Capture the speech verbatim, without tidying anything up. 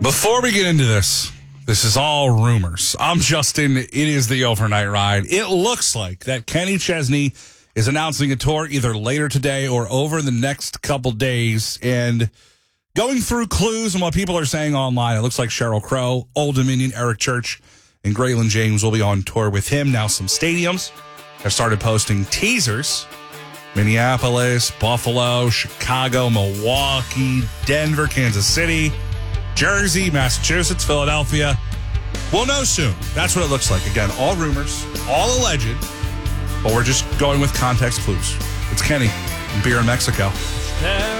Before we get into this, this is all rumors. I'm Justin. It is the overnight ride. It looks like that Kenny Chesney is announcing a tour either later today or over the next couple days. And going through clues and what people are saying online, it looks like Sheryl Crow, Old Dominion, Eric Church, and Graylin James will be on tour with him. Now, some stadiums have started posting teasers. Minneapolis, Buffalo, Chicago, Milwaukee, Denver, Kansas City, Jersey, Massachusetts, Philadelphia. We'll know soon. That's what it looks like. Again, all rumors, all alleged, but we're just going with context clues. It's Kenny, Beer in Mexico.